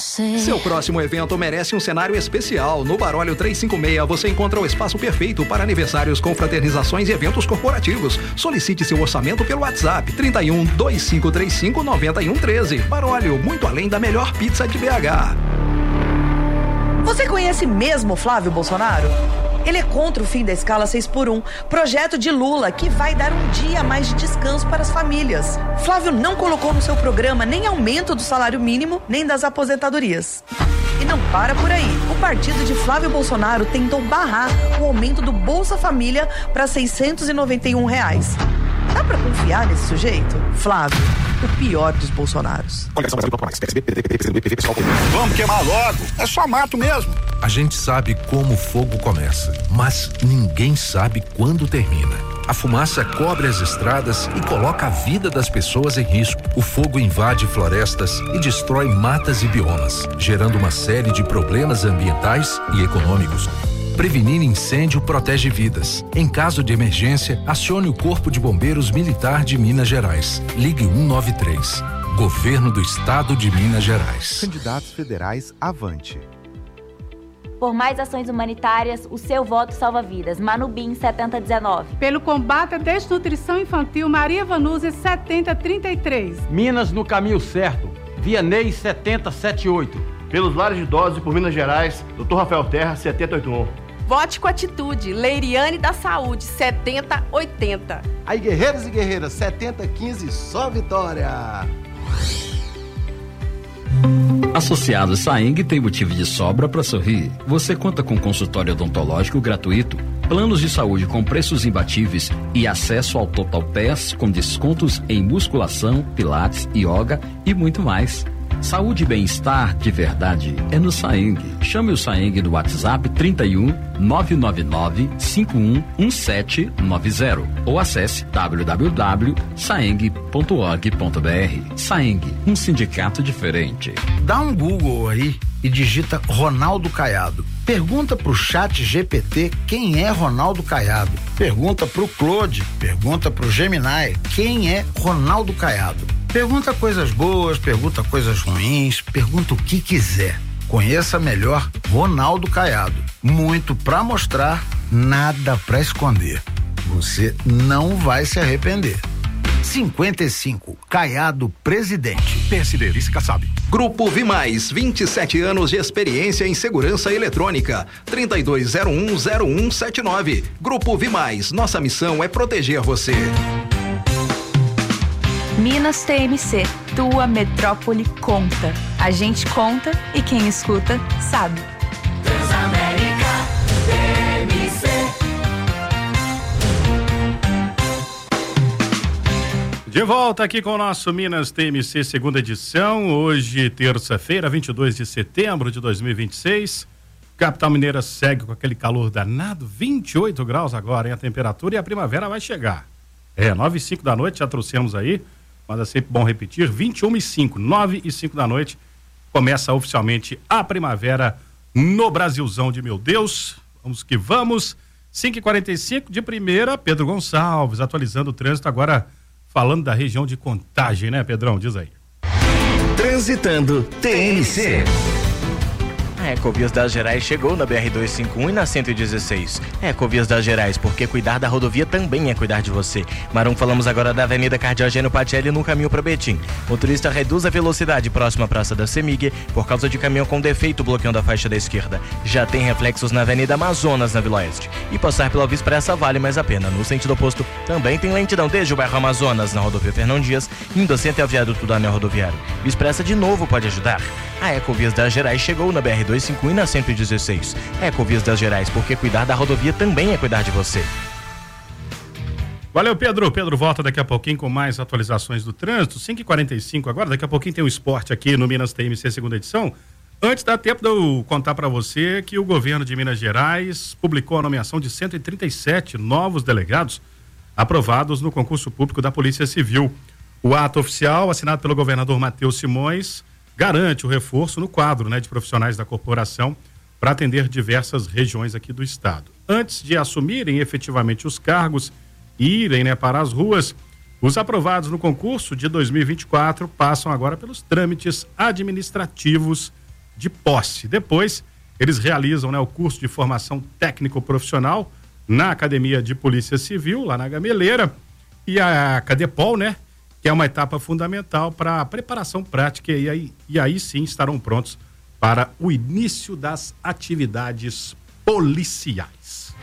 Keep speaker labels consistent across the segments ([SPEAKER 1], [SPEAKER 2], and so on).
[SPEAKER 1] você.
[SPEAKER 2] Seu próximo evento merece um cenário especial. No Barólio 356 você encontra o espaço perfeito para aniversários, confraternizações e eventos corporativos. Solicite seu orçamento pelo WhatsApp 31 2535 9113. Barólio, muito além da melhor pizza de BH.
[SPEAKER 3] Você conhece mesmo Flávio Bolsonaro? Ele é contra o fim da escala 6x1, projeto de Lula que vai dar um dia a mais de descanso para as famílias. Flávio não colocou no seu programa nem aumento do salário mínimo, nem das aposentadorias. E não para por aí. O partido de Flávio Bolsonaro tentou barrar o aumento do Bolsa Família para R$691. Dá pra confiar nesse sujeito? Flávio, o pior dos Bolsonaros.
[SPEAKER 4] Vamos queimar logo, é só mato mesmo.
[SPEAKER 5] A gente sabe como o fogo começa, mas ninguém sabe quando termina. A fumaça cobre as estradas e coloca a vida das pessoas em risco. O fogo invade florestas e destrói matas e biomas, gerando uma série de problemas ambientais e econômicos. Prevenir incêndio protege vidas. Em caso de emergência, acione o Corpo de Bombeiros Militar de Minas Gerais. Ligue 193. Governo do Estado de Minas Gerais.
[SPEAKER 6] Candidatos federais avante.
[SPEAKER 7] Por mais ações humanitárias, o seu voto salva vidas. Manubim 7019.
[SPEAKER 8] Pelo combate à desnutrição infantil, Maria Vanúzia 7033.
[SPEAKER 9] Minas no caminho certo. Vianney 7078.
[SPEAKER 10] Pelos lares de idosos e por Minas Gerais, Dr. Rafael Terra 7081.
[SPEAKER 11] Vote com atitude. Leiriane da Saúde 7080.
[SPEAKER 12] Aí, guerreiros e guerreiras, 7015, só vitória.
[SPEAKER 13] Associados Saeng tem motivo de sobra para sorrir. Você conta com consultório odontológico gratuito, planos de saúde com preços imbatíveis e acesso ao Total Pass com descontos em musculação, pilates, yoga e muito mais. Saúde e bem-estar de verdade é no Saeng. Chame o Saeng no WhatsApp 31 999 511790 ou acesse www.saeng.org.br. Saeng, um sindicato diferente.
[SPEAKER 14] Dá um Google aí e digita Ronaldo Caiado. Pergunta pro Chat GPT quem é Ronaldo Caiado. Pergunta pro Claude, pergunta pro Gemini quem é Ronaldo Caiado. Pergunta coisas boas, pergunta coisas ruins, pergunta o que quiser. Conheça melhor Ronaldo Caiado. Muito pra mostrar, nada pra esconder. Você não vai se arrepender. 55, Caiado presidente.
[SPEAKER 2] PSD, Vice Kassab. Grupo Vimais, 27 anos de experiência em segurança eletrônica. 32010179. Grupo Vimais, nossa missão é proteger você.
[SPEAKER 15] Minas TMC, tua metrópole conta. A gente conta e quem escuta sabe.
[SPEAKER 1] Transamérica TMC.
[SPEAKER 16] De volta aqui com o nosso Minas TMC segunda edição, hoje terça-feira, 22 de setembro de 2026. Capital Mineira segue com aquele calor danado, 28 graus agora, hein? A temperatura, e a primavera vai chegar. 9h05 da noite, já trouxemos aí, mas é sempre bom repetir, 21h05, 9h05 da noite, começa oficialmente a primavera no Brasilzão de meu Deus. Vamos que vamos. 5h45 de primeira, Pedro Gonçalves, atualizando o trânsito agora, falando da região de Contagem, né, Pedrão? Diz aí.
[SPEAKER 17] Transitando TMC.
[SPEAKER 18] A Ecovias das Gerais chegou na BR-251 e na 116. Ecovias das Gerais, porque cuidar da rodovia também é cuidar de você. Marum, falamos agora da Avenida Cardiogênio Patelli no caminho para Betim. Motorista reduz a velocidade próxima à Praça da Semig por causa de caminhão com defeito bloqueando a faixa da esquerda. Já tem reflexos na Avenida Amazonas, na Vila Oeste. E passar pela Via Expressa vale mais a pena. No sentido oposto, também tem lentidão desde o bairro Amazonas, na rodovia Fernão Dias, indo assim até a viaduto do anel rodoviário. Via Expressa de novo pode ajudar. A Ecovias das Gerais chegou na BR-251 e na 116. Ecovias das Gerais, porque cuidar da rodovia também é cuidar de você.
[SPEAKER 16] Valeu, Pedro. Pedro volta daqui a pouquinho com mais atualizações do trânsito. 5h45 agora, daqui a pouquinho tem o esporte aqui no Minas TMC segunda edição. Antes dá tempo de eu contar para você que o governo de Minas Gerais publicou a nomeação de 137 novos delegados aprovados no concurso público da Polícia Civil. O ato oficial, assinado pelo governador Matheus Simões, garante o reforço no quadro, de profissionais da corporação para atender diversas regiões aqui do estado. Antes de assumirem efetivamente os cargos e irem para as ruas, os aprovados no concurso de 2024 passam agora pelos trâmites administrativos de posse. Depois, eles realizam, né, o curso de formação técnico-profissional na Academia de Polícia Civil, lá na Gameleira, e a Cadepol, né, que é uma etapa fundamental para a preparação prática, e aí sim estarão prontos para o início das atividades policiais.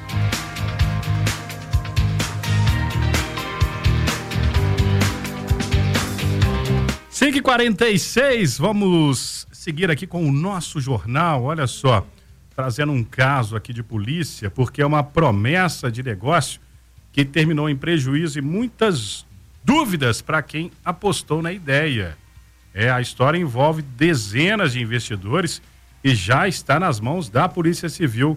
[SPEAKER 16] Cinco e 46, vamos seguir aqui com o nosso jornal. Olha só, trazendo um caso aqui de polícia, porque é uma promessa de negócio que terminou em prejuízo e muitas dúvidas para quem apostou na ideia. A história envolve dezenas de investidores e já está nas mãos da Polícia Civil.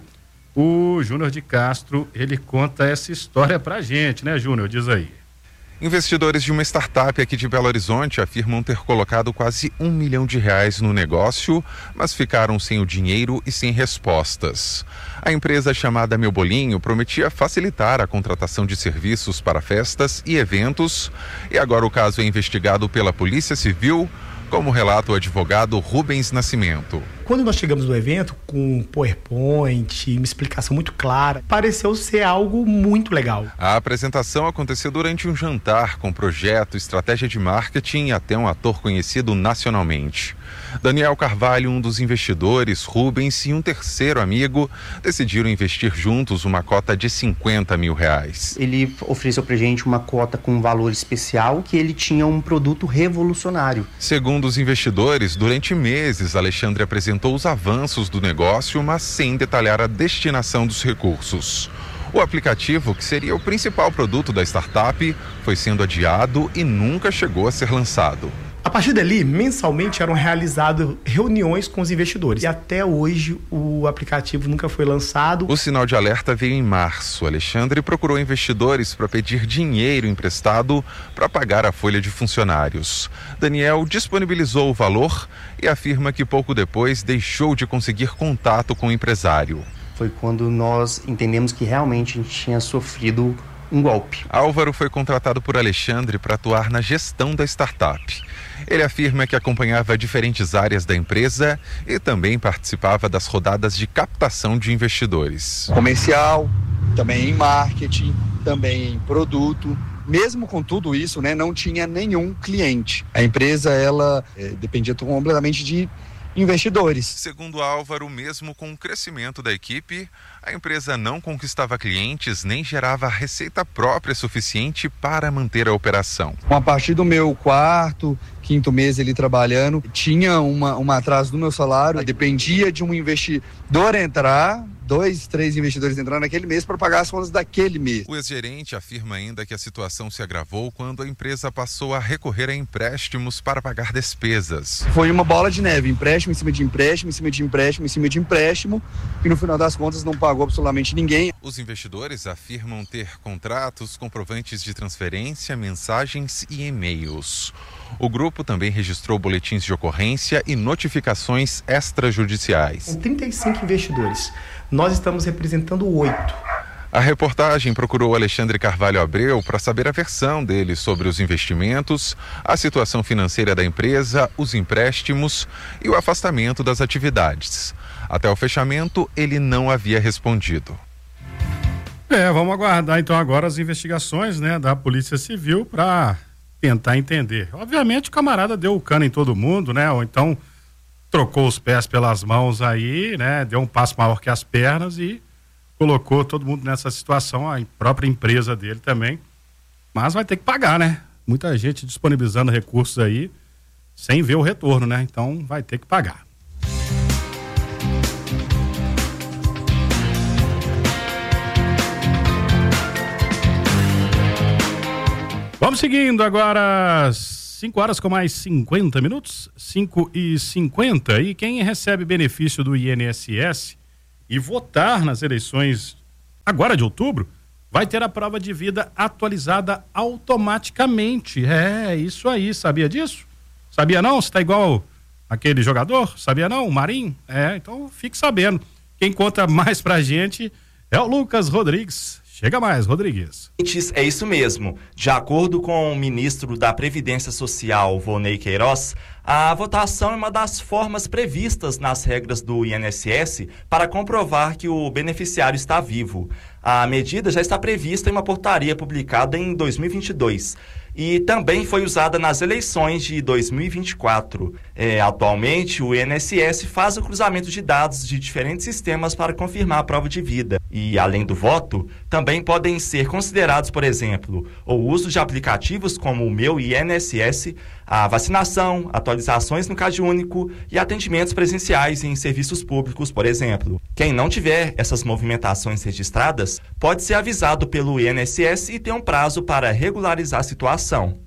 [SPEAKER 16] O Júnior de Castro, ele conta essa história pra gente, né, Júnior? Diz aí.
[SPEAKER 19] Investidores de uma startup aqui de Belo Horizonte afirmam ter colocado quase R$1 milhão no negócio, mas ficaram sem o dinheiro e sem respostas. A empresa chamada Meu Bolinho prometia facilitar a contratação de serviços para festas e eventos, e agora o caso é investigado pela Polícia Civil, como relata o advogado Rubens Nascimento.
[SPEAKER 20] Quando nós chegamos no evento com um PowerPoint, uma explicação muito clara, pareceu ser algo muito legal.
[SPEAKER 19] A apresentação aconteceu durante um jantar com projeto, estratégia de marketing e até um ator conhecido nacionalmente. Daniel Carvalho, um dos investidores, Rubens e um terceiro amigo decidiram investir juntos uma cota de R$50 mil.
[SPEAKER 21] Ele ofereceu pra gente uma cota com um valor especial, que ele tinha um produto revolucionário.
[SPEAKER 19] Segundo os investidores, durante meses Alexandre apresentou os avanços do negócio, mas sem detalhar a destinação dos recursos. O aplicativo, que seria o principal produto da startup, foi sendo adiado e nunca chegou a ser lançado.
[SPEAKER 20] A partir dali, mensalmente eram realizadas reuniões com os investidores. E até hoje o aplicativo nunca foi lançado.
[SPEAKER 19] O sinal de alerta veio em março. Alexandre procurou investidores para pedir dinheiro emprestado para pagar a folha de funcionários. Daniel disponibilizou o valor e afirma que pouco depois deixou de conseguir contato com o empresário.
[SPEAKER 21] Foi quando nós entendemos que realmente a gente tinha sofrido um golpe.
[SPEAKER 19] Álvaro foi contratado por Alexandre para atuar na gestão da startup. Ele afirma que acompanhava diferentes áreas da empresa e também participava das rodadas de captação de investidores.
[SPEAKER 22] Comercial, também em marketing, também em produto. Mesmo com tudo isso, né, não tinha nenhum cliente. A empresa, ela dependia completamente de investidores.
[SPEAKER 19] Segundo Álvaro, mesmo com o crescimento da equipe, a empresa não conquistava clientes nem gerava receita própria suficiente para manter a operação.
[SPEAKER 22] A partir do meu quarto, quinto mês ele trabalhando, tinha um atraso no meu salário, dependia de um investidor entrar, 2, 3 investidores entrando naquele mês para pagar as contas daquele mês.
[SPEAKER 19] O ex-gerente afirma ainda que a situação se agravou quando a empresa passou a recorrer a empréstimos para pagar despesas.
[SPEAKER 22] Foi uma bola de neve, empréstimo em cima de empréstimo, em cima de empréstimo, em cima de empréstimo, e no final das contas não pagou absolutamente ninguém.
[SPEAKER 19] Os investidores afirmam ter contratos, comprovantes de transferência, mensagens e e-mails. O grupo também registrou boletins de ocorrência e notificações extrajudiciais.
[SPEAKER 20] Com 35 investidores, nós estamos representando 8.
[SPEAKER 19] A reportagem procurou Alexandre Carvalho Abreu para saber a versão dele sobre os investimentos, a situação financeira da empresa, os empréstimos e o afastamento das atividades. Até o fechamento, ele não havia respondido.
[SPEAKER 16] Vamos aguardar então agora as investigações, né, da Polícia Civil para tentar entender. Obviamente o camarada deu o cano em todo mundo, né, ou então trocou os pés pelas mãos aí, né, deu um passo maior que as pernas e colocou todo mundo nessa situação, a própria empresa dele também, mas vai ter que pagar, né? Muita gente disponibilizando recursos aí sem ver o retorno, né? Então vai ter que pagar. Vamos seguindo agora, 5 horas com mais 50 minutos, 5h50, e quem recebe benefício do INSS e votar nas eleições agora de outubro, vai ter a prova de vida atualizada automaticamente. É, isso aí, sabia disso? Sabia não? Você tá igual aquele jogador? Sabia não? O Marinho? Então fique sabendo. Quem conta mais pra gente é o Lucas Rodrigues. Chega mais, Rodrigues.
[SPEAKER 3] É isso mesmo. De acordo com o ministro da Previdência Social, Volney Queiroz, a votação é uma das formas previstas nas regras do INSS para comprovar que o beneficiário está vivo. A medida já está prevista em uma portaria publicada em 2022 e também foi usada nas eleições de 2024. Atualmente, o INSS faz o cruzamento de dados de diferentes sistemas para confirmar a prova de vida. E, além do voto, também podem ser considerados, por exemplo, o uso de aplicativos como o Meu INSS, a vacinação, atualizações no CadÚnico e atendimentos presenciais em serviços públicos, por exemplo. Quem não tiver essas movimentações registradas pode ser avisado pelo INSS e ter um prazo para regularizar a situação.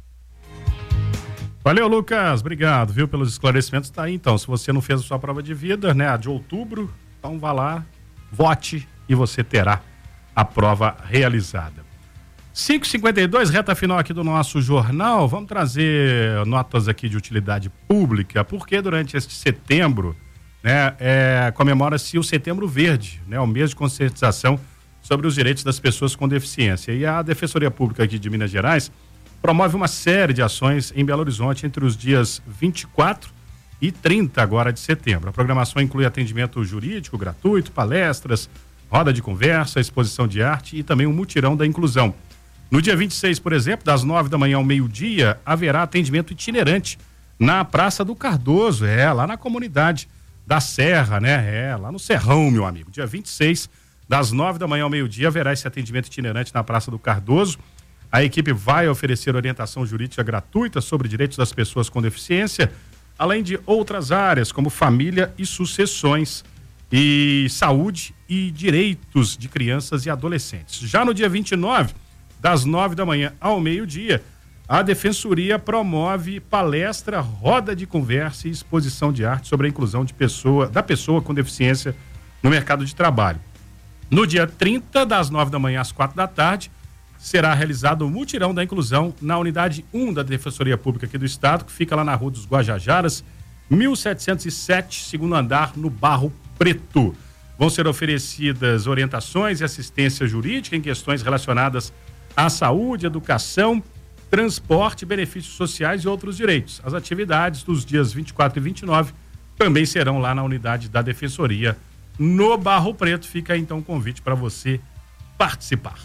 [SPEAKER 16] Valeu, Lucas. Obrigado, viu, pelos esclarecimentos. Tá aí, então. Se você não fez a sua prova de vida, né, a de outubro, então vá lá, vote e você terá a prova realizada. 5h52, reta final aqui do nosso jornal. Vamos trazer notas aqui de utilidade pública, porque durante este setembro, né, comemora-se o Setembro Verde, né, o mês de conscientização sobre os direitos das pessoas com deficiência. E a Defensoria Pública aqui de Minas Gerais promove uma série de ações em Belo Horizonte entre os dias 24 e 30 agora de setembro. A programação inclui atendimento jurídico gratuito, palestras, roda de conversa, exposição de arte e também um mutirão da inclusão. No dia 26, por exemplo, das 9 da manhã ao meio-dia, haverá atendimento itinerante na Praça do Cardoso, lá na comunidade da Serra, né? Lá no Serrão, meu amigo. Dia 26, das 9 da manhã ao meio-dia, haverá esse atendimento itinerante na Praça do Cardoso. A equipe vai oferecer orientação jurídica gratuita sobre direitos das pessoas com deficiência, além de outras áreas como família e sucessões, e saúde e direitos de crianças e adolescentes. Já no dia 29, das 9 da manhã ao meio-dia, a Defensoria promove palestra, roda de conversa e exposição de arte sobre a inclusão da pessoa com deficiência no mercado de trabalho. No dia 30, das 9 da manhã às 4 da tarde, será realizado o mutirão da inclusão na unidade 1 da Defensoria Pública aqui do Estado, que fica lá na Rua dos Guajajaras, 1707, segundo andar, no Barro Preto. Vão ser oferecidas orientações e assistência jurídica em questões relacionadas à saúde, educação, transporte, benefícios sociais e outros direitos. As atividades dos dias 24 e 29 também serão lá na unidade da Defensoria, no Barro Preto. Fica aí, então, o convite para você participar.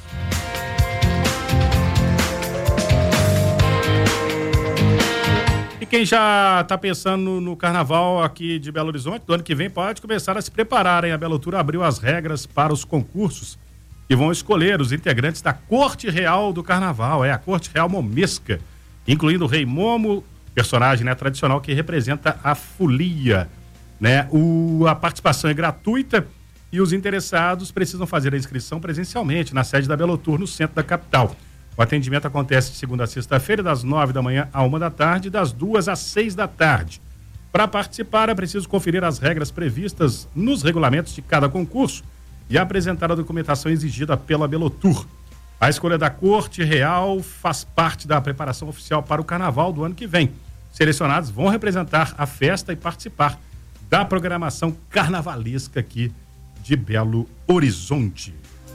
[SPEAKER 16] E quem já está pensando no carnaval aqui de Belo Horizonte, do ano que vem, pode começar a se preparar, hein? A Belo Tour abriu as regras para os concursos que vão escolher os integrantes da Corte Real do Carnaval, a Corte Real Momesca, incluindo o Rei Momo, personagem, né, tradicional que representa a folia, né? A participação é gratuita e os interessados precisam fazer a inscrição presencialmente na sede da Belo Tour, no centro da capital. O atendimento acontece de segunda a sexta-feira, das 9 da manhã à 1 da tarde, das 2 às 6 da tarde. Para participar, é preciso conferir as regras previstas nos regulamentos de cada concurso e apresentar a documentação exigida pela Belo Tour. A escolha da Corte Real faz parte da preparação oficial para o Carnaval do ano que vem. Selecionados vão representar a festa e participar da programação carnavalesca aqui de Belo Horizonte.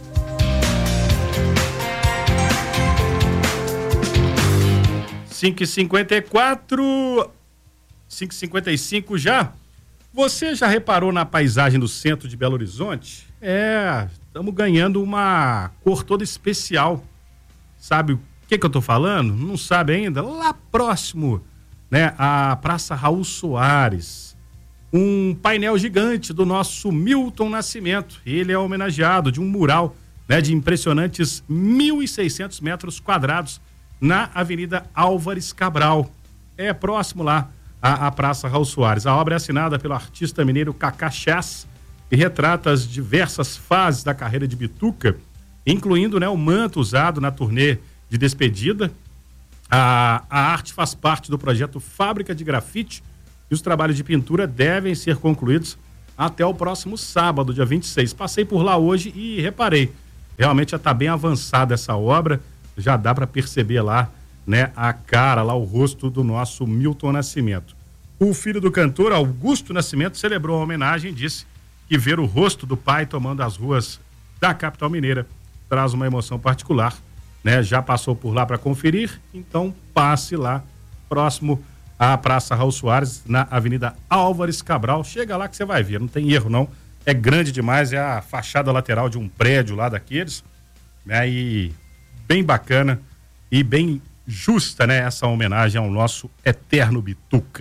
[SPEAKER 16] 5h54, 5h55 já. Você já reparou na paisagem do centro de Belo Horizonte? Estamos ganhando uma cor toda especial. Sabe o que eu tô falando? Não sabe ainda? Lá próximo, né, a Praça Raul Soares. Um painel gigante do nosso Milton Nascimento. Ele é homenageado de um mural, né, de impressionantes 1.600 metros quadrados na Avenida Álvares Cabral. É próximo lá à Praça Raul Soares. A obra é assinada pelo artista mineiro Cacá Chás e retrata as diversas fases da carreira de Bituca, incluindo, né, o manto usado na turnê de despedida. A arte faz parte do projeto Fábrica de Grafite e os trabalhos de pintura devem ser concluídos até o próximo sábado, dia 26. Passei por lá hoje e reparei, realmente já está bem avançada essa obra. Já dá para perceber lá, né, a cara, lá o rosto do nosso Milton Nascimento. O filho do cantor, Augusto Nascimento, celebrou a homenagem e disse que ver o rosto do pai tomando as ruas da capital mineira traz uma emoção particular, né? Já passou por lá para conferir, então passe lá, próximo à Praça Raul Soares, na Avenida Álvares Cabral. Chega lá que você vai ver, não tem erro não, é grande demais, é a fachada lateral de um prédio lá daqueles, né? E bem bacana e bem justa, né? Essa homenagem ao nosso eterno Bituca.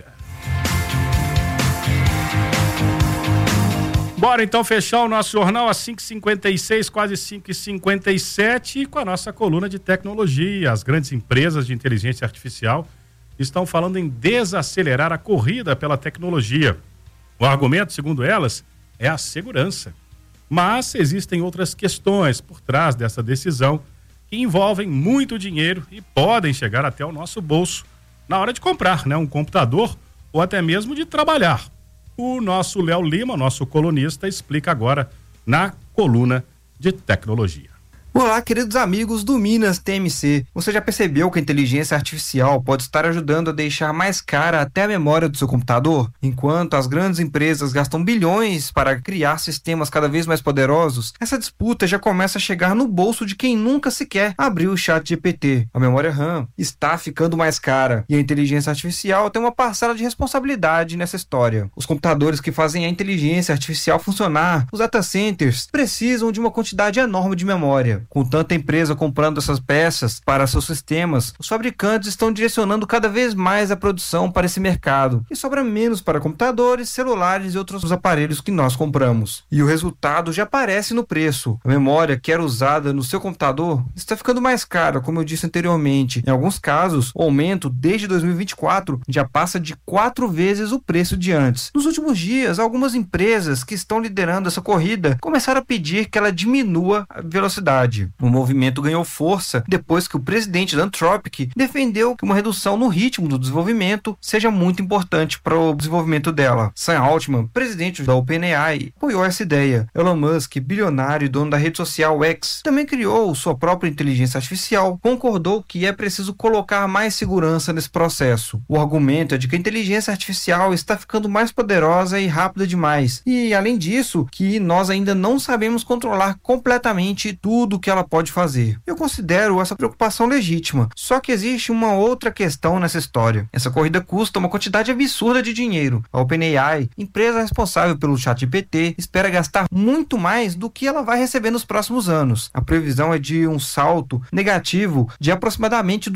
[SPEAKER 16] Bora então fechar o nosso jornal às 5h56, quase 5h57, com a nossa coluna de tecnologia. As grandes empresas de inteligência artificial estão falando em desacelerar a corrida pela tecnologia. O argumento, segundo elas, é a segurança. Mas existem outras questões por trás dessa decisão que envolvem muito dinheiro e podem chegar até o nosso bolso na hora de comprar, né, um computador ou até mesmo de trabalhar. O nosso Léo Lima, nosso colunista, explica agora na coluna de tecnologia.
[SPEAKER 4] Olá, queridos amigos do Minas TMC. Você já percebeu que a inteligência artificial pode estar ajudando a deixar mais cara até a memória do seu computador? Enquanto as grandes empresas gastam bilhões para criar sistemas cada vez mais poderosos, essa disputa já começa a chegar no bolso de quem nunca sequer abriu o ChatGPT. A memória RAM está ficando mais cara e a inteligência artificial tem uma parcela de responsabilidade nessa história. Os computadores que fazem a inteligência artificial funcionar, os data centers, precisam de uma quantidade enorme de memória. Com tanta empresa comprando essas peças para seus sistemas, os fabricantes estão direcionando cada vez mais a produção para esse mercado e sobra menos para computadores, celulares e outros aparelhos que nós compramos. E o resultado já aparece no preço. A memória que era usada no seu computador está ficando mais cara, como eu disse anteriormente. Em alguns casos, o aumento desde 2024 já passa de 4 vezes o preço de antes. Nos últimos dias, algumas empresas que estão liderando essa corrida começaram a pedir que ela diminua a velocidade. O movimento ganhou força depois que o presidente da Anthropic defendeu que uma redução no ritmo do desenvolvimento seja muito importante para o desenvolvimento dela. Sam Altman, presidente da OpenAI, apoiou essa ideia. Elon Musk, bilionário e dono da rede social X, também criou sua própria inteligência artificial, concordou que é preciso colocar mais segurança nesse processo. O argumento é de que a inteligência artificial está ficando mais poderosa e rápida demais. E, além disso, que nós ainda não sabemos controlar completamente tudo que ela pode fazer. Eu considero essa preocupação legítima, só que existe uma outra questão nessa história. Essa corrida custa uma quantidade absurda de dinheiro. A OpenAI, empresa responsável pelo ChatGPT, espera gastar muito mais do que ela vai receber nos próximos anos. A previsão é de um salto negativo de aproximadamente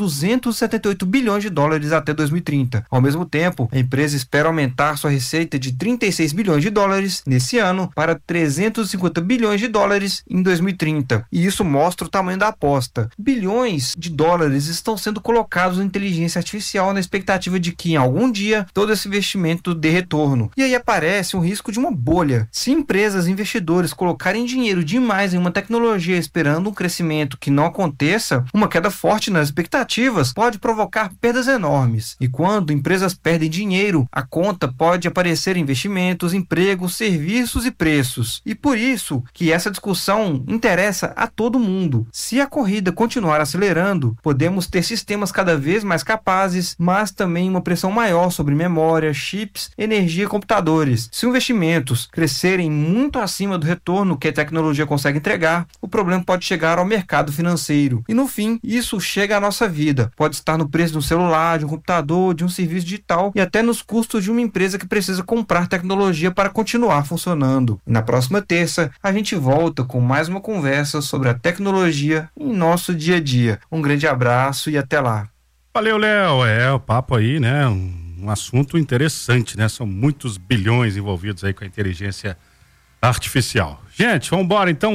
[SPEAKER 4] 278 bilhões de dólares até 2030. Ao mesmo tempo, a empresa espera aumentar sua receita de 36 bilhões de dólares nesse ano para 350 bilhões de dólares em 2030. E isso mostra o tamanho da aposta. Bilhões de dólares estão sendo colocados na inteligência artificial na expectativa de que, em algum dia, todo esse investimento dê retorno. E aí aparece um risco de uma bolha. Se empresas e investidores colocarem dinheiro demais em uma tecnologia esperando um crescimento que não aconteça, uma queda forte nas expectativas pode provocar perdas enormes. E quando empresas perdem dinheiro, a conta pode aparecer investimentos, empregos, serviços e preços. E por isso que essa discussão interessa a todo mundo. Se a corrida continuar acelerando, podemos ter sistemas cada vez mais capazes, mas também uma pressão maior sobre memória, chips, energia e computadores. Se investimentos crescerem muito acima do retorno que a tecnologia consegue entregar, o problema pode chegar ao mercado financeiro. E no fim, isso chega à nossa vida. Pode estar no preço de um celular, de um computador, de um serviço digital e até nos custos de uma empresa que precisa comprar tecnologia para continuar funcionando. E na próxima terça, a gente volta com mais uma conversa sobre a tecnologia em nosso dia a dia. Um grande abraço e até lá.
[SPEAKER 16] Valeu, Léo. O papo aí, né? Um assunto interessante, né? São muitos bilhões envolvidos aí com a inteligência artificial. Gente, vamos embora então,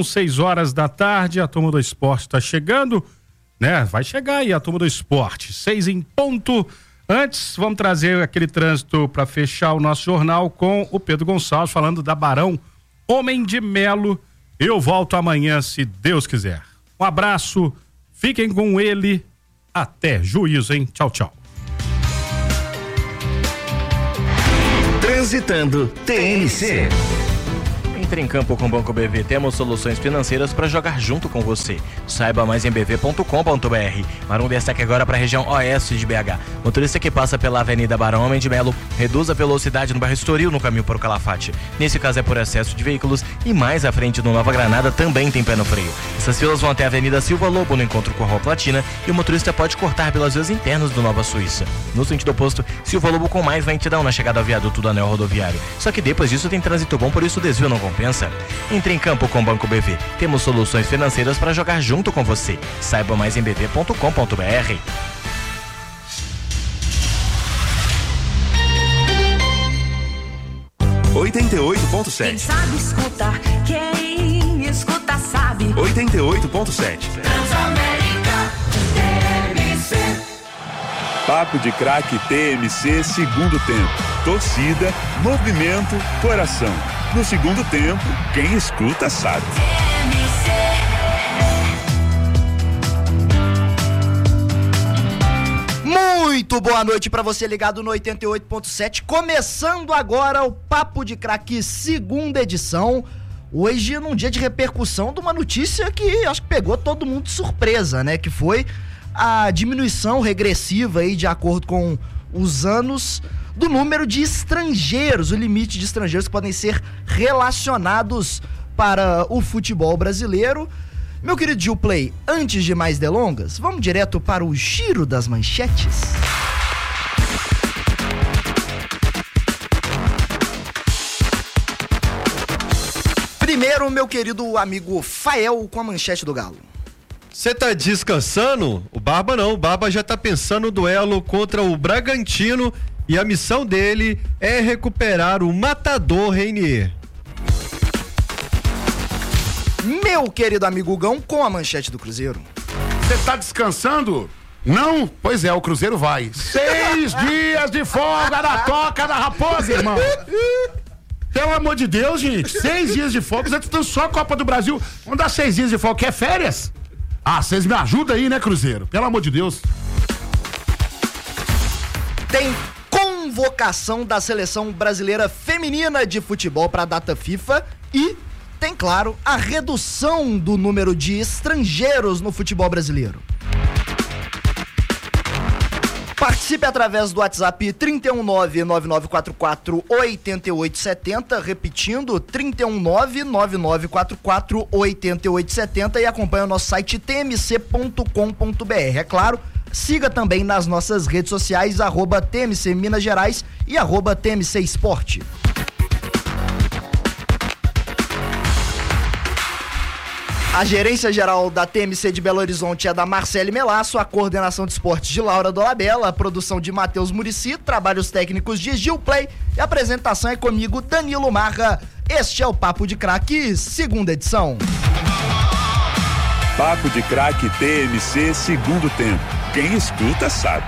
[SPEAKER 16] 6h, a Turma do Esporte está chegando, né? Vai chegar aí a Turma do Esporte, 6 em ponto. Antes, vamos trazer aquele trânsito para fechar o nosso jornal com o Pedro Gonçalves falando da Barão Homem de Melo. Eu volto amanhã, se Deus quiser. Um abraço, fiquem com ele, até juízo, hein? Tchau, tchau.
[SPEAKER 17] Transitando TNC.
[SPEAKER 18] Entre em campo com o Banco BV, temos soluções financeiras para jogar junto com você. Saiba mais em bv.com.br. Marum destaque agora para a região oeste de BH. Motorista que passa pela Avenida Barão Homem de Melo, reduz a velocidade no bairro Estoril no caminho para o Calafate. Nesse caso é por excesso de veículos e mais à frente no Nova Granada também tem pé no freio. Essas filas vão até a Avenida Silva Lobo no encontro com a Rua Platina e o motorista pode cortar pelas vias internas do Nova Suíça. No sentido oposto, Silva Lobo com mais lentidão na chegada ao viaduto do anel rodoviário. Só que depois disso tem trânsito bom, por isso o desvio não compensa. Entre em campo com o Banco BV. Temos soluções financeiras para jogar junto com você. Saiba mais em bv.com.br.
[SPEAKER 1] Quem sabe escutar, quem escuta sabe.
[SPEAKER 5] 88.7.
[SPEAKER 1] Transamérica TMC.
[SPEAKER 5] Papo de Craque TMC, segundo tempo. Torcida, movimento, coração. No segundo tempo, quem escuta sabe.
[SPEAKER 6] Muito boa noite para você ligado no 88.7. Começando agora o Papo de Craque, segunda edição. Hoje num dia de repercussão de uma notícia que acho que pegou todo mundo de surpresa, né? Que foi a diminuição regressiva aí, de acordo com os anos, do número de estrangeiros, o limite de estrangeiros que podem ser relacionados para o futebol brasileiro. Meu querido Gil Play, antes de mais delongas, vamos direto para o giro das manchetes. Primeiro, meu querido amigo Fael, com a manchete do Galo.
[SPEAKER 23] Você tá descansando? O Barba não, o Barba já tá pensando no duelo contra o Bragantino e a missão dele é recuperar o matador Reinier.
[SPEAKER 6] Meu querido amigo Gão, com a manchete do Cruzeiro.
[SPEAKER 24] Você tá descansando? Não? Pois é, o Cruzeiro vai. 6 dias de folga na toca da Raposa, irmão. Pelo amor de Deus, gente. 6 dias de folga. Vocês estão só a Copa do Brasil. Vamos dar 6 dias de folga. Quer férias? Ah, vocês me ajudam aí, né, Cruzeiro? Pelo amor de Deus.
[SPEAKER 6] Tem convocação da seleção brasileira feminina de futebol para a data FIFA e tem, claro, a redução do número de estrangeiros no futebol brasileiro. Participe através do WhatsApp 319-9944-8870, repetindo, 319-9944-8870 e acompanhe o nosso site tmc.com.br. É claro, siga também nas nossas redes sociais, @TMC Minas Gerais e @TMC Esporte. A gerência geral da TMC de Belo Horizonte é da Marcele Melasso, a coordenação de esportes de Laura Dolabella, a produção de Matheus Muricy, trabalhos técnicos de Gil Play e a apresentação é comigo, Danilo Marra. Este é o Papo de Craque, segunda edição.
[SPEAKER 5] Papo de Craque TMC, segundo tempo. Quem escuta sabe.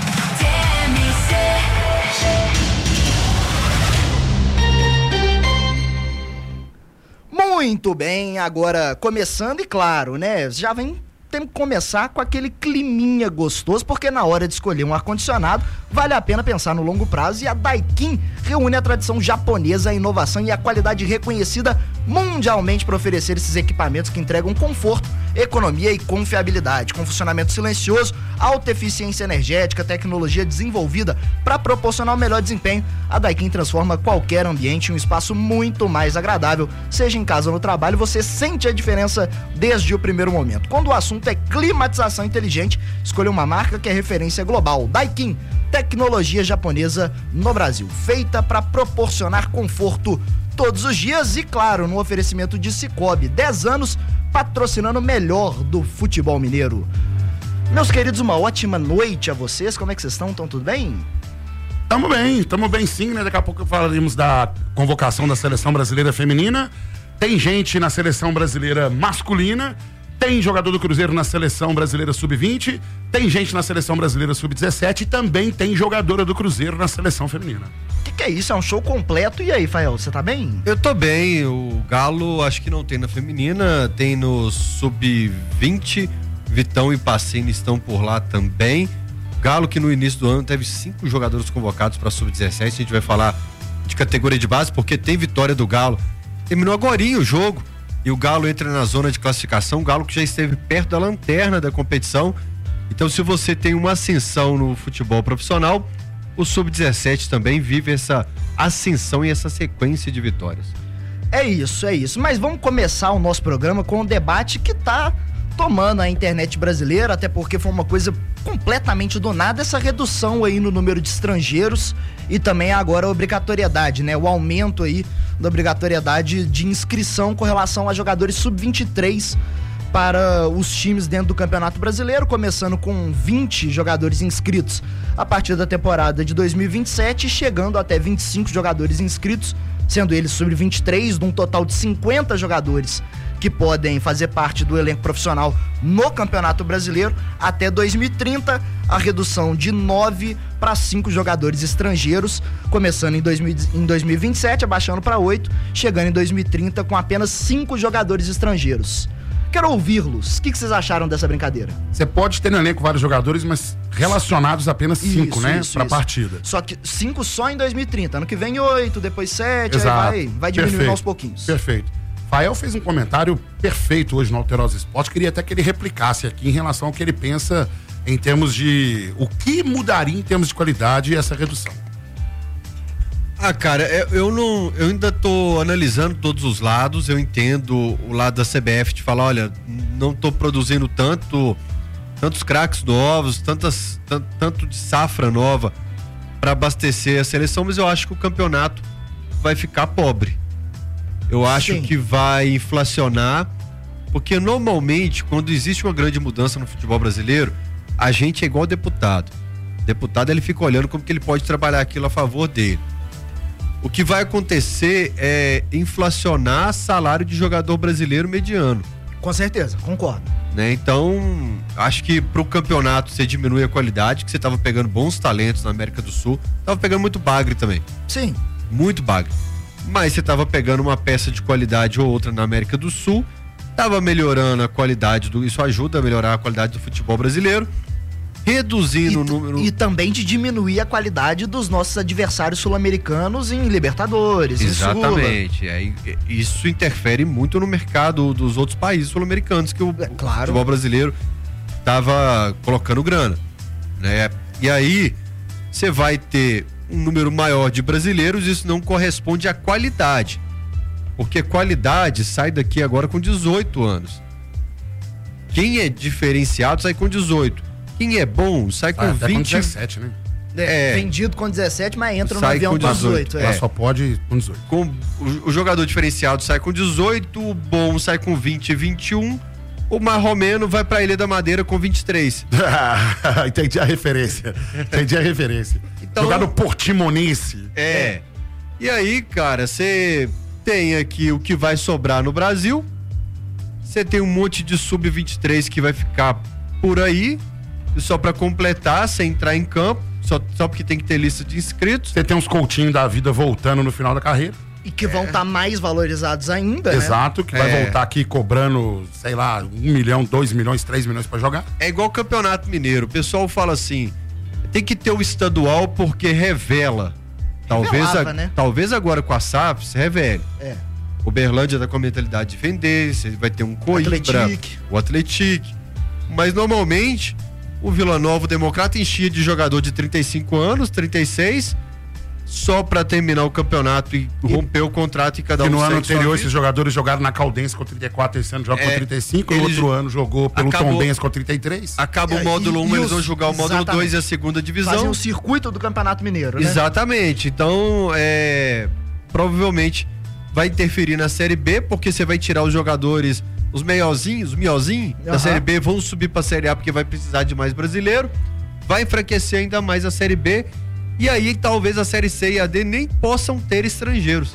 [SPEAKER 6] Muito bem, agora começando e claro, né, já tem que começar com aquele climinha gostoso, porque na hora de escolher um ar-condicionado, vale a pena pensar no longo prazo e a Daikin reúne a tradição japonesa, a inovação e a qualidade reconhecida mundialmente para oferecer esses equipamentos que entregam conforto, economia e confiabilidade, com funcionamento silencioso, alta eficiência energética, tecnologia desenvolvida para proporcionar o melhor desempenho. A Daikin transforma qualquer ambiente em um espaço muito mais agradável, seja em casa ou no trabalho, você sente a diferença desde o primeiro momento. Quando o assunto é climatização inteligente, escolha uma marca que é referência global. Daikin, tecnologia japonesa no Brasil, feita para proporcionar conforto todos os dias e, claro, no oferecimento de Cicobi, 10 anos patrocinando o melhor do futebol mineiro. Meus queridos, uma ótima noite a vocês, como é que vocês estão? Estão tudo bem?
[SPEAKER 24] Tamo bem sim, né? Daqui a pouco falaremos da convocação da seleção brasileira feminina. Tem gente na seleção brasileira masculina, tem jogador do Cruzeiro na seleção brasileira sub-20, tem gente na seleção brasileira sub-17 e também tem jogadora do Cruzeiro na seleção feminina.
[SPEAKER 6] Que é isso? É um show completo. E aí, Fael, você tá bem?
[SPEAKER 23] Eu tô bem, o Galo acho que não tem na feminina, tem no sub-20, Vitão e Pacini estão por lá também. Galo que no início do ano teve 5 jogadores convocados para sub-17, a gente vai falar de categoria de base porque tem vitória do Galo Terminou agorinha o jogo e o Galo entra na zona de classificação, o Galo que já esteve perto da lanterna da competição. Então, se você tem uma ascensão no futebol profissional, o Sub-17 também vive essa ascensão e essa sequência de vitórias.
[SPEAKER 6] É isso. Mas vamos começar o nosso programa com um debate que tá tomando a internet brasileira, até porque foi uma coisa completamente do nada, essa redução aí no número de estrangeiros e também agora a obrigatoriedade, né? O aumento aí da obrigatoriedade de inscrição com relação a jogadores sub-23 para os times dentro do Campeonato Brasileiro, começando com 20 jogadores inscritos a partir da temporada de 2027, chegando até 25 jogadores inscritos, sendo eles sub-23, de um total de 50 jogadores que podem fazer parte do elenco profissional no Campeonato Brasileiro. Até 2030, a redução de 9 para 5 jogadores estrangeiros, começando em 2027, abaixando para 8, chegando em 2030 com apenas 5 jogadores estrangeiros. Quero ouvi-los. O que vocês acharam dessa brincadeira?
[SPEAKER 24] Você pode ter no elenco vários jogadores, mas relacionados apenas 5, né? Pra partida.
[SPEAKER 6] Só que 5 só em 2030. Ano que vem 8, depois 7,
[SPEAKER 24] Exato.
[SPEAKER 6] aí vai diminuindo aos pouquinhos.
[SPEAKER 24] Perfeito. Fael fez um comentário perfeito hoje no Alterosa Esporte. Queria até que ele replicasse aqui em relação ao que ele pensa em termos de... o que mudaria em termos de qualidade essa redução.
[SPEAKER 23] Cara, eu ainda tô analisando todos os lados. Eu entendo o lado da CBF de falar, olha, não tô produzindo tantos craques novos, tanto de safra nova para abastecer a seleção, mas eu acho que o campeonato vai ficar pobre. Eu acho que vai inflacionar, porque normalmente quando existe uma grande mudança no futebol brasileiro, a gente é igual deputado. O deputado, ele fica olhando como que ele pode trabalhar aquilo a favor dele. O que vai acontecer é inflacionar salário de jogador brasileiro mediano.
[SPEAKER 6] Com certeza, concordo.
[SPEAKER 23] Né? Então, acho que pro campeonato você diminui a qualidade, que você tava pegando bons talentos na América do Sul, tava pegando muito bagre também.
[SPEAKER 6] Sim.
[SPEAKER 23] Muito bagre. Mas você tava pegando uma peça de qualidade ou outra na América do Sul, tava melhorando a qualidade isso ajuda a melhorar a qualidade do futebol brasileiro, reduzindo o número...
[SPEAKER 6] E também de diminuir a qualidade dos nossos adversários sul-americanos em Libertadores,
[SPEAKER 23] exatamente. Isso interfere muito no mercado dos outros países sul-americanos, que o futebol brasileiro tava colocando grana, né? E aí você vai ter um número maior de brasileiros, isso não corresponde à qualidade, porque qualidade sai daqui agora com 18 anos. Quem é diferenciado sai com 18. Quem é bom sai com 20.
[SPEAKER 24] Com 17, né?
[SPEAKER 6] Vendido com 17, mas entra no avião com 18.
[SPEAKER 24] Só pode com 18.
[SPEAKER 23] O jogador diferenciado sai com 18, o bom sai com 20 e 21, o marromeno vai pra Ilha da Madeira com 23.
[SPEAKER 24] Entendi a referência. Então, jogar no Portimonense.
[SPEAKER 23] E aí, cara, você tem aqui o que vai sobrar no Brasil, você tem um monte de sub-23 que vai ficar por aí, só pra completar, sem entrar em campo, só porque tem que ter lista de inscritos.
[SPEAKER 24] Você tem uns Coutinho da vida voltando no final da carreira.
[SPEAKER 6] E que vão estar mais valorizados ainda,
[SPEAKER 24] Exato, que vai voltar aqui cobrando, sei lá, 1 milhão, 2 milhões, 3 milhões pra jogar.
[SPEAKER 23] É igual o Campeonato Mineiro, o pessoal fala assim, tem que ter o estadual porque revela. Talvez agora com a SAF se revele. O Berlândia tá com a mentalidade de vender, você vai ter um Coimbra, o Atlético. Mas normalmente o Vila Nova, o Democrata, enchia de jogador de 35 anos, 36, só pra terminar o campeonato e romper o contrato e cada um.
[SPEAKER 24] E no ano anterior esses jogadores jogaram na Caldense com 34, esse ano joga com 35, no outro ano jogou pelo Tombense com 33.
[SPEAKER 23] Acaba o módulo 1, eles vão jogar o módulo 2 e a segunda divisão.
[SPEAKER 6] Fazem o circuito do Campeonato Mineiro, né?
[SPEAKER 23] Exatamente, então provavelmente vai interferir na Série B, porque você vai tirar os jogadores, os miozinhos da Série B vão subir pra Série A porque vai precisar de mais brasileiro, vai enfraquecer ainda mais a Série B, e aí talvez a Série C e a D nem possam ter estrangeiros.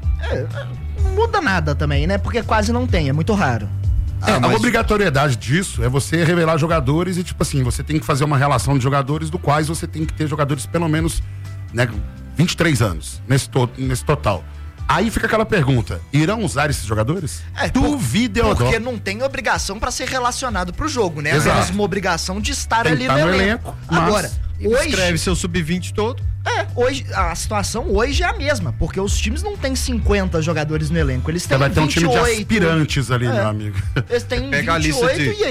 [SPEAKER 6] Não muda nada também, né? Porque quase não tem, é muito raro.
[SPEAKER 24] A obrigatoriedade disso é você revelar jogadores e, tipo assim, você tem que fazer uma relação de jogadores do quais você tem que ter jogadores pelo menos, né, 23 anos nesse total. Aí fica aquela pergunta, irão usar esses jogadores? Duvido.
[SPEAKER 6] Porque não tem obrigação pra ser relacionado pro jogo, né?
[SPEAKER 24] Exato.
[SPEAKER 6] Apenas uma obrigação de estar
[SPEAKER 24] tem
[SPEAKER 6] ali no elenco.
[SPEAKER 24] Mas...
[SPEAKER 6] Agora,
[SPEAKER 23] escreve seu sub-20 todo.
[SPEAKER 6] Hoje, a situação hoje é a mesma, porque os times não têm 50 jogadores no elenco, eles têm
[SPEAKER 24] Vai ter um
[SPEAKER 6] 28.
[SPEAKER 24] time de aspirantes ali, meu amigo.
[SPEAKER 6] Eles têm
[SPEAKER 23] Pega
[SPEAKER 6] 28
[SPEAKER 23] a lista de
[SPEAKER 6] e